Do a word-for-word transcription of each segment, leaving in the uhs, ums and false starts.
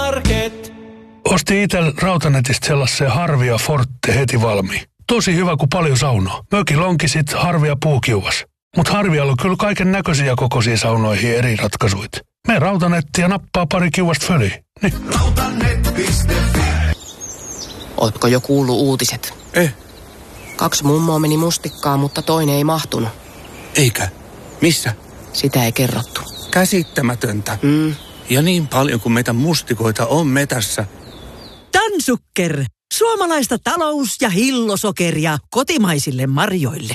K-Market. Osti itsellä Rautanetista sellaisen Harvia Forte heti valmiin. Tosi hyvä, kun paljon saunoo. Mökillä onkin sit Harvia puukiuvas. Mut Harvialla on kyllä kaiken näköisiä kokoisia saunoihin eri ratkaisuit. Me Rautanetti ja nappaa pari kiuvasta föliin. Niin. Rautanet piste fi. Ootko jo kuullut uutiset? Eh. Kaksi mummoa meni mustikkaan, mutta toinen ei mahtunut. Eikä. Missä? Sitä ei kerrottu. Käsittämätöntä. Mm. Ja niin paljon kuin meitä mustikoita on metässä. Dansukker. Suomalaista talous- ja hillosokeria kotimaisille marjoille.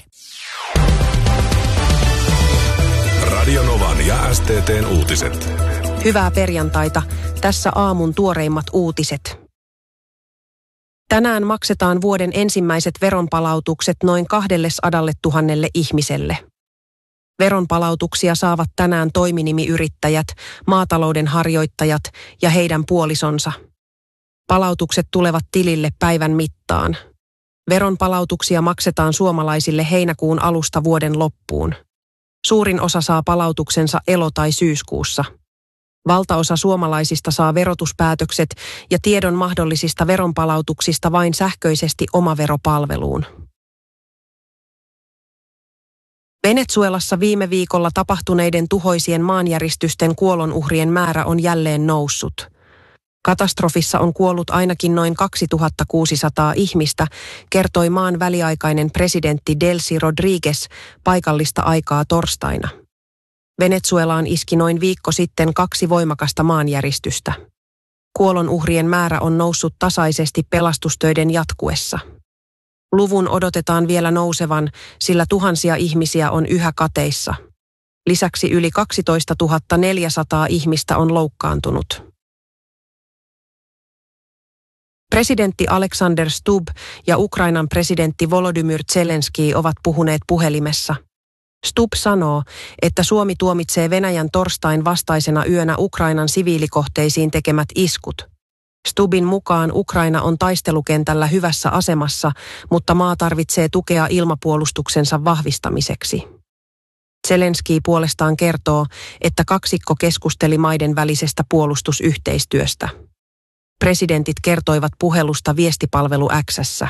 Radionovan ja S T T:n uutiset. Hyvää perjantaita. Tässä aamun tuoreimmat uutiset. Tänään maksetaan vuoden ensimmäiset veronpalautukset noin kahdelle tuhannelle ihmiselle. Veronpalautuksia saavat tänään toiminimiyrittäjät, maatalouden harjoittajat ja heidän puolisonsa. Palautukset tulevat tilille päivän mittaan. Veronpalautuksia maksetaan suomalaisille heinäkuun alusta vuoden loppuun. Suurin osa saa palautuksensa elo- tai syyskuussa. Valtaosa suomalaisista saa verotuspäätökset ja tiedon mahdollisista veronpalautuksista vain sähköisesti omaveropalveluun. Venezuelassa viime viikolla tapahtuneiden tuhoisien maanjäristysten kuolonuhrien määrä on jälleen noussut. Katastrofissa on kuollut ainakin noin kaksituhattakuusisataa ihmistä, kertoi maan väliaikainen presidentti Delcy Rodriguez paikallista aikaa torstaina. Venezuelaan iski noin viikko sitten kaksi voimakasta maanjäristystä. Kuolonuhrien määrä on noussut tasaisesti pelastustöiden jatkuessa. Luvun odotetaan vielä nousevan, sillä tuhansia ihmisiä on yhä kateissa. Lisäksi yli kaksitoistatuhatta neljäsataa ihmistä on loukkaantunut. Presidentti Alexander Stubb ja Ukrainan presidentti Volodymyr Zelenskyi ovat puhuneet puhelimessa. Stubb sanoo, että Suomi tuomitsee Venäjän torstain vastaisena yönä Ukrainan siviilikohteisiin tekemät iskut. Stubbin mukaan Ukraina on taistelukentällä hyvässä asemassa, mutta maa tarvitsee tukea ilmapuolustuksensa vahvistamiseksi. Zelenskyi puolestaan kertoo, että kaksikko keskusteli maiden välisestä puolustusyhteistyöstä. Presidentit kertoivat puhelusta viestipalvelu X:ssä.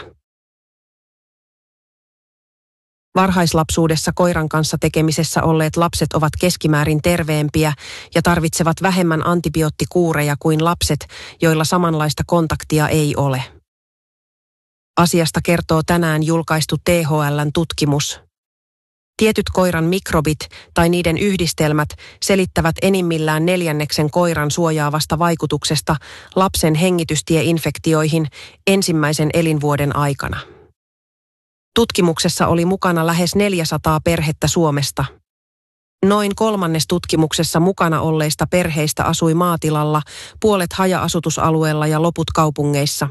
Varhaislapsuudessa koiran kanssa tekemisessä olleet lapset ovat keskimäärin terveempiä ja tarvitsevat vähemmän antibioottikuureja kuin lapset, joilla samanlaista kontaktia ei ole. Asiasta kertoo tänään julkaistu T H L:n tutkimus. Tietyt koiran mikrobit tai niiden yhdistelmät selittävät enimmillään neljänneksen koiran suojaavasta vaikutuksesta lapsen hengitystieinfektioihin ensimmäisen elinvuoden aikana. Tutkimuksessa oli mukana lähes neljäsataa perhettä Suomesta. Noin kolmannes tutkimuksessa mukana olleista perheistä asui maatilalla, puolet haja-asutusalueella ja loput kaupungeissa.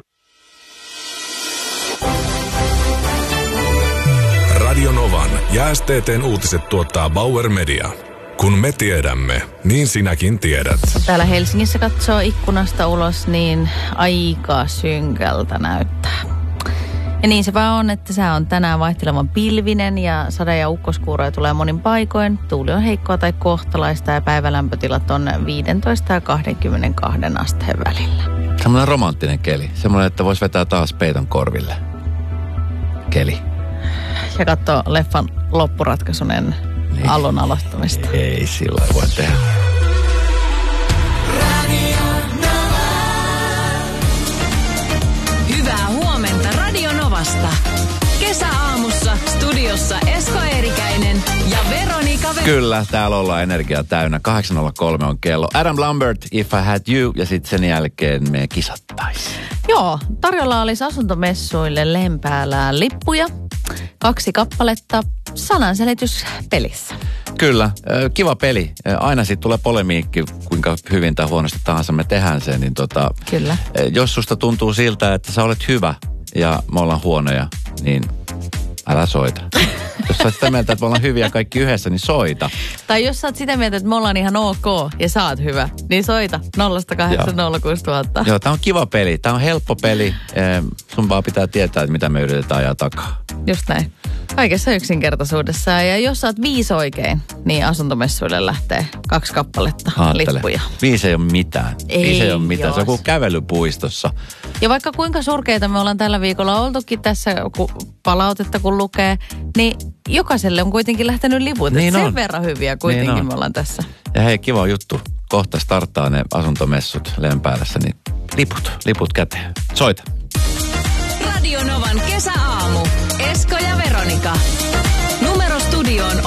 Radionovan ja S T T:n uutiset tuottaa Bauer Media. Kun me tiedämme, niin sinäkin tiedät. Täällä Helsingissä katsoo ikkunasta ulos, niin aika synkältä näyttää. Ja niin se vaan on, että sää on tänään vaihtelevan pilvinen ja sade- ja ukkoskuuroja tulee monin paikoin. Tuuli on heikkoa tai kohtalaista ja päivälämpötilat on viisitoista ja kaksikymmentäkaksi asteen välillä. Semmoinen romanttinen keli. Semmoinen, että voisi vetää taas peiton korville. Keli. Ja katsoo leffan loppuratkaisun ennen niin. Alun aloittamista. Ei sillä voi tehdä. Hyvää huomenta Radio Novasta. Kesäaamussa studiossa Esko Eerikäinen ja Veronika Ve- Kyllä, täällä ollaan energiaa täynnä. kahdeksan nolla kolme on kello. Adam Lambert, If I Had You, ja sitten sen jälkeen me kisattaisiin. Joo, tarjolla olisi asuntomessuille Lempäälään lippuja. Kaksi kappaletta, sananselitys pelissä. Kyllä, kiva peli. Aina siitä tulee polemiikki, kuinka hyvin tai huonosti tahansa me tehdään sen. Niin tota, Kyllä. Jos susta tuntuu siltä, että sä olet hyvä ja me ollaan huonoja, niin älä soita. Jos sä oot sitä mieltä, että me ollaan hyviä kaikki yhdessä, niin soita. Tai jos sä oot sitä mieltä, että me ollaan ihan ok ja sä oot hyvä, niin soita nolla kahdeksan nolla kuusi nolla nolla nolla. Joo, tää on kiva peli. Tää on helppo peli. Sun vaan pitää tietää, että mitä me yritetään ajaa takaa. just näin. Kaikessa yksinkertaisuudessaan. Ja jos saat viisi oikein, niin asuntomessuille lähtee kaksi kappaletta Aattele. lippuja. Viisi ei ole mitään. Ei Viisi ei ole mitään. jos. Se on kuin kävelypuistossa. Ja vaikka kuinka surkeita me ollaan tällä viikolla oltukin tässä, kun palautetta kun lukee, niin jokaiselle on kuitenkin lähtenyt liput. Niin Sen on. verran hyviä kuitenkin Niin me ollaan tässä. Ja hei, kiva juttu. Kohta starttaa ne asuntomessut Lempäälässä, niin liput, liput käteen. Soita. Radio Novan kesäaamu. Esko ja Veronika. Numero studioon